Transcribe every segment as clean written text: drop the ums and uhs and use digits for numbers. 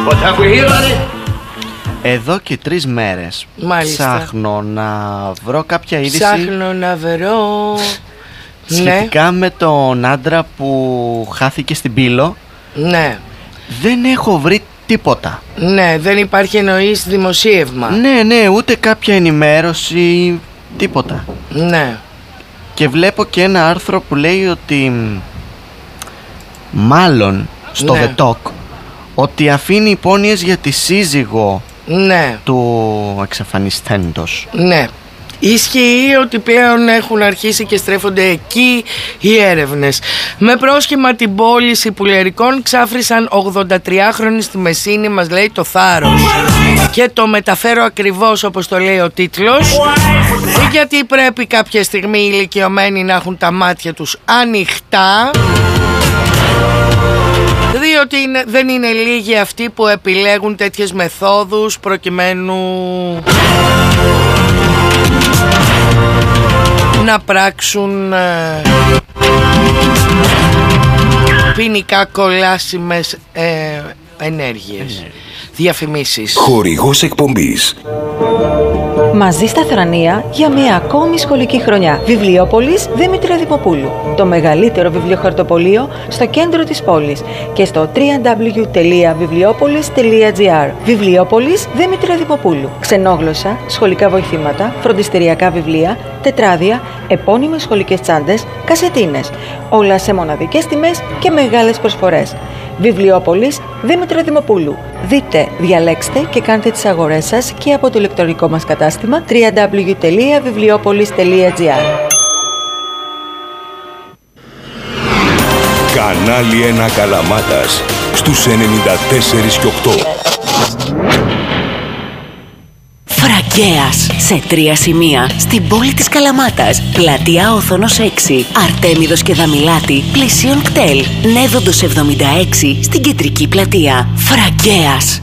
Εδώ και 3 μέρες ψάχνω να βρω κάποια είδηση. Ψάχνω να βρω σχετικά με τον άντρα που χάθηκε στην Πύλο. Ναι. Δεν έχω βρει τίποτα. Ναι, δεν υπάρχει εννοείς δημοσίευμα. Ναι, ούτε κάποια ενημέρωση, τίποτα. Ναι. Και βλέπω και ένα άρθρο που λέει ότι μάλλον στο The Talk ότι αφήνει υπόνοιες για τη σύζυγο του εξαφανιστέντος. Ναι. Ισχύει ότι πλέον έχουν αρχίσει και στρέφονται εκεί οι έρευνες. Με πρόσχημα την πώληση πουλερικών ξάφρισαν 83χρονοι στη Μεσίνη, μας λέει το Θάρρος. Και το μεταφέρω ακριβώς όπως το λέει ο τίτλος, γιατί πρέπει κάποια στιγμή οι ηλικιωμένοι να έχουν τα μάτια τους ανοιχτά, διότι δεν είναι λίγοι αυτοί που επιλέγουν τέτοιες μεθόδους προκειμένου να πράξουν ποινικά κολάσιμες ενέργειες. Διαφημίσεις. Χορηγός εκπομπής. Μαζί στα Θρανία για μια ακόμη σχολική χρονιά. Βιβλιόπολης Δήμητρα Δημοπούλου. Το μεγαλύτερο βιβλιοχαρτοπωλείο στο κέντρο της πόλης και στο www.βιβλιόπολης.gr. Βιβλιόπολης Δήμητρα Δημοπούλου. Ξενόγλωσσα, σχολικά βοηθήματα, φροντιστεριακά βιβλία, τετράδια, επώνυμες σχολικές τσάντες, κασετίνες. Όλα σε μοναδικές τιμές και μεγάλες προσφορές. Βιβλιόπολης Δήμητρα Δημοπούλου. Δείτε, διαλέξτε και κάντε τις αγορές σας και από το ηλεκτρονικό μας κατάστημα www.βιβλιόπολης.gr. Κανάλι 1 Καλαμάτας στους 94 και 8. Φραγκέας σε 3 σημεία στην πόλη της Καλαμάτας. Πλατεία Όθωνος 6, Αρτέμιδος και Δαμιλάτη, πλησίον κτέλ. Νέδοντος 76 στην κεντρική πλατεία. Φραγκέας.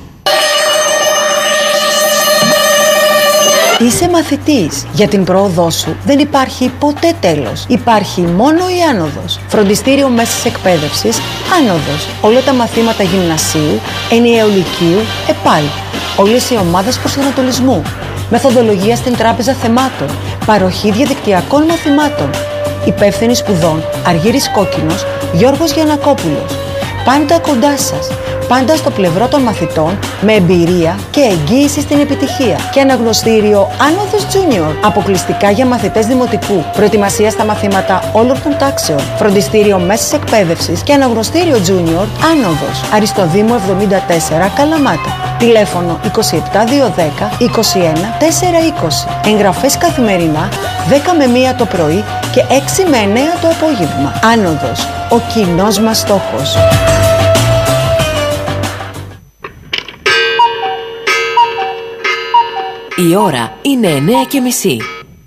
Είσαι μαθητής. Για την πρόοδό σου δεν υπάρχει ποτέ τέλος. Υπάρχει μόνο η άνοδος. Φροντιστήριο μέσης εκπαίδευσης, άνοδος. Όλα τα μαθήματα γυμνασίου, ενιαίου λυκείου, ΕΠΑΛ. Όλες οι ομάδες προσανατολισμού. Μεθοδολογία στην τράπεζα θεμάτων. Παροχή διαδικτυακών μαθημάτων. Υπεύθυνοι σπουδών Αργύρης Κόκκινος, Γιώργος Γιαννακόπουλος. Πάντα κοντά σας. Πάντα στο πλευρό των μαθητών, με εμπειρία και εγγύηση στην επιτυχία. Και αναγνωστήριο Άνοδος Junior, αποκλειστικά για μαθητές δημοτικού. Προετοιμασία στα μαθήματα όλων των τάξεων. Φροντιστήριο μέσης εκπαίδευσης και αναγνωστήριο Junior Άνοδος. Αριστοδήμου 74 Καλαμάτα. Τηλέφωνο 27210 21 420. Εγγραφές καθημερινά 10 με 1 το πρωί και 6 με 9 το απόγευμα. Άνοδος, ο κοινός μας στόχος. Η ώρα είναι 9:30.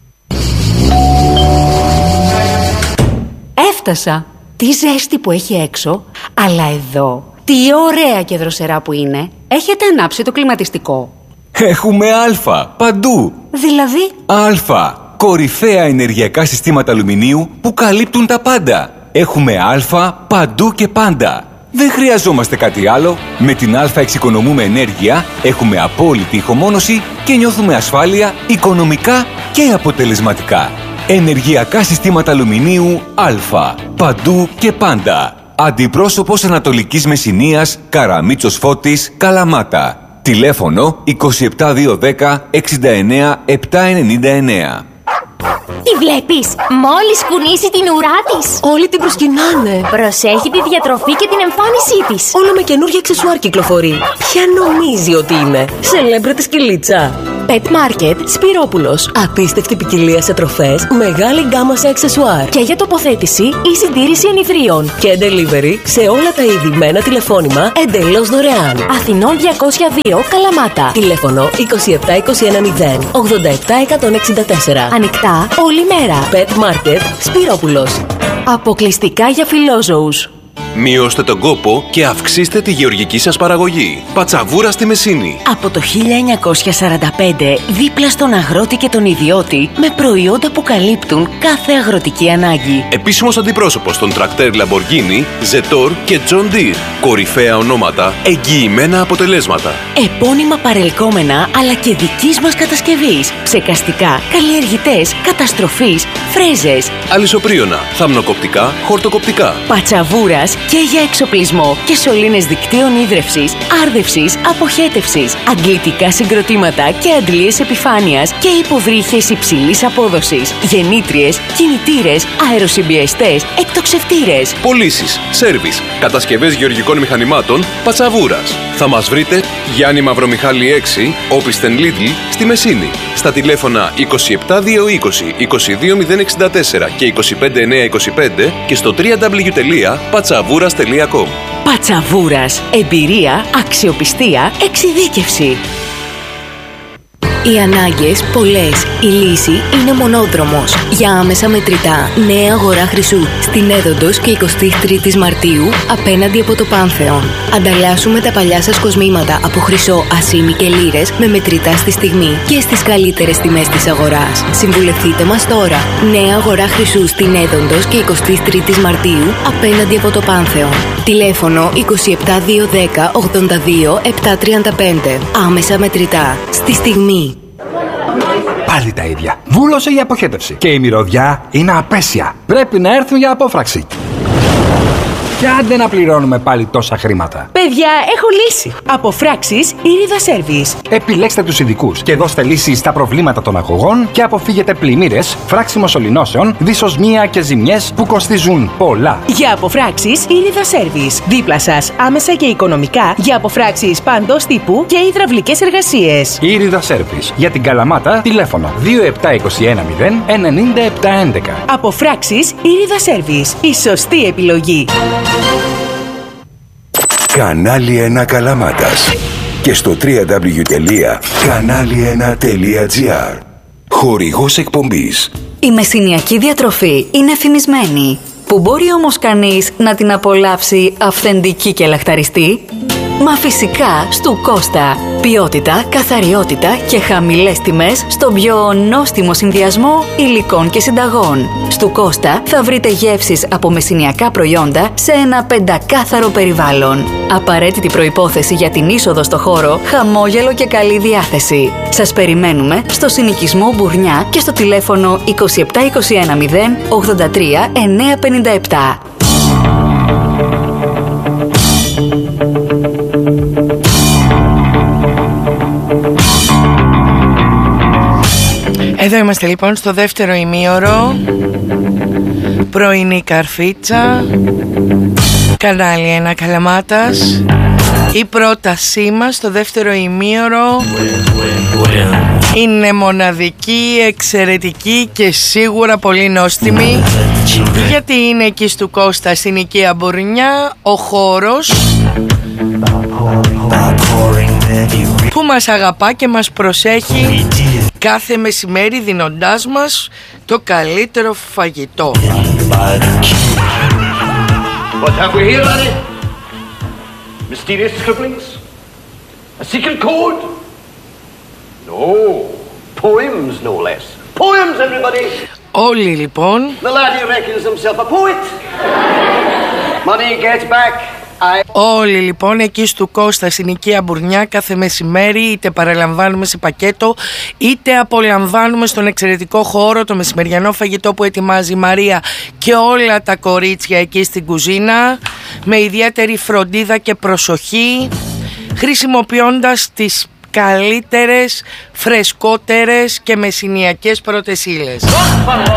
Έφτασα. Τι ζέστη που έχει έξω, αλλά εδώ τι ωραία και δροσερά που είναι. Έχετε ανάψει το κλιματιστικό? Έχουμε Α παντού. Δηλαδή? Α. Κορυφαία ενεργειακά συστήματα αλουμινίου που καλύπτουν τα πάντα. Έχουμε Α παντού και πάντα. Δεν χρειαζόμαστε κάτι άλλο. Με την Α εξοικονομούμε ενέργεια, έχουμε απόλυτη ηχομόνωση και νιώθουμε ασφάλεια οικονομικά και αποτελεσματικά. Ενεργειακά συστήματα αλουμινίου Α. Παντού και πάντα. Αντιπρόσωπος Ανατολικής Μεσσηνίας, Καραμίτσος Φώτης, Καλαμάτα. Τηλέφωνο 27210 69 799. Τη βλέπεις? Μόλις κουνήσει την ουρά της, όλοι την προσκυνάνε. Προσέχει τη διατροφή και την εμφάνισή της. Όλο με καινούργια αξεσουάρ κυκλοφορεί. Ποια νομίζει ότι είναι? Σελέμπρετη σκυλίτσα. Pet Market Σπυρόπουλος. Απίστευτη ποικιλία σε τροφές, μεγάλη γκάμα σε αξεσουάρ. Και για τοποθέτηση ή συντήρηση ενηθρίων. Και delivery σε όλα τα είδη με ένα τηλεφώνημα εντελώς δωρεάν. Αθηνών 202 Καλαμάτα. Τηλέφωνο 27210 87 164. Ανοιχτά όλη μέρα. Pet Market Σπυρόπουλος. Αποκλειστικά για φιλόζωους. Μειώστε τον κόπο και αυξήστε τη γεωργική σας παραγωγή. Πατσαβούρα στη Μεσίνη. Από το 1945, δίπλα στον αγρότη και τον ιδιώτη, με προϊόντα που καλύπτουν κάθε αγροτική ανάγκη. Επίσημος αντιπρόσωπος των τρακτέρ Lamborghini, Zetor και John Deere. Κορυφαία ονόματα, εγγυημένα αποτελέσματα. Επώνυμα παρελκόμενα, αλλά και δικής μας κατασκευής. Ψεκαστικά, καλλιεργητές, καταστροφής, φρέζες. Αλυσοπρίωνα, θαμνοκοπτικά, χορτοκοπτικά. Πατσαβούρας και για εξοπλισμό και σωλήνες δικτύων ίδρευσης, άρδευσης, αποχέτευσης, αντλητικά συγκροτήματα και αντλίες επιφάνειας και υποβρύχες υψηλής απόδοσης, γεννήτριες, κινητήρες, αεροσυμπιεστές, εκτοξευτήρες. Πωλήσεις, σέρβις, κατασκευές γεωργικών μηχανημάτων, Πατσαβούρας. Θα μας βρείτε Γιάννη Μαυρομιχάλη 6, Όπισθεν Λίτλ, στη Μεσίνη. Στα τηλέφωνα 27220 22064 και 25925 και στο www.patsavouras.com. Πατσαβούρας. Εμπειρία, αξιοπιστία, εξειδίκευση. Οι ανάγκες πολλές. Η λύση είναι μονόδρομος. Για άμεσα μετρητά, νέα αγορά Χρυσού στην Έδοντος και 23 Μαρτίου απέναντι από το Πάνθεον. Ανταλλάσσουμε τα παλιά σας κοσμήματα από χρυσό, ασήμι και λίρες με μετρητά στη στιγμή και στις καλύτερες τιμές της αγοράς. Συμβουλευτείτε μας τώρα. Νέα αγορά Χρυσού στην Έδοντος και 23 Μαρτίου απέναντι από το Πάνθεον. Τηλέφωνο 27210 82 735. Άμεσα μετρητά. Στη στιγμή. Πάλι τα ίδια. Βούλωσε η αποχέτευση. Και η μυρωδιά είναι απέσια. Πρέπει να έρθουν για απόφραξη. Και άντε να πληρώνουμε πάλι τόσα χρήματα. Παιδιά, έχω λύση. Αποφράξεις Ήριδα Service. Επιλέξτε τους ειδικούς και δώστε λύση στα προβλήματα των αγωγών και αποφύγετε πλημμύρες, φράξιμο σωληνώσεων, δυσοσμία και ζημιές που κοστίζουν πολλά. Για αποφράξεις Ήριδα Service. Δίπλα σας, άμεσα και οικονομικά, για αποφράξεις παντός τύπου και υδραυλικές εργασίες. Ήριδα Service. Για την Καλαμάτα, τηλέφωνο 27210 9711. Αποφράξεις Ήριδα Service. Η σωστή επιλογή. Κανάλι 1 Καλαμάτας και στο www.kanali1.gr. Χορηγός εκπομπής. Η μεσηνιακή διατροφή είναι φημισμένη. Που μπορεί όμως κανείς να την απολαύσει αυθεντική και λαχταριστή? Μα φυσικά στου Κώστα. Ποιότητα, καθαριότητα και χαμηλές τιμές στον πιο νόστιμο συνδυασμό υλικών και συνταγών. Στου Κώστα θα βρείτε γεύσεις από μεσηνιακά προϊόντα σε ένα πεντακάθαρο περιβάλλον. Απαραίτητη προϋπόθεση για την είσοδο στο χώρο, χαμόγελο και καλή διάθεση. Σας περιμένουμε στο συνοικισμό Μπουρνιά και στο τηλέφωνο 27210 83 957. Εδώ είμαστε λοιπόν στο δεύτερο ημίωρο. Πρωινή καρφίτσα. Κανάλι 1 Καλαμάτας. Η πρότασή μας στο δεύτερο ημίωρο είναι μοναδική, εξαιρετική και σίγουρα πολύ νόστιμη, γιατί είναι εκεί στου Κώστα στην οικία Μπουρνιά ο χώρος που μας αγαπά και μας προσέχει κάθε μεσημέρι δίνοντάς μας το καλύτερο φαγητό. What have we here, laddie? Mysterious scribblings? A secret code? No. Poems, no less. Poems, everybody! Όλοι λοιπόν. The laddie reckons himself a poet. Money gets back. Όλοι λοιπόν εκεί στου Κώστα στην οικία Μπουρνιά κάθε μεσημέρι, είτε παραλαμβάνουμε σε πακέτο είτε απολαμβάνουμε στον εξαιρετικό χώρο το μεσημεριανό φαγητό που ετοιμάζει η Μαρία και όλα τα κορίτσια εκεί στην κουζίνα, με ιδιαίτερη φροντίδα και προσοχή, χρησιμοποιώντας τις καλύτερες, φρεσκότερες και μεσηνιακές πρώτες ύλες.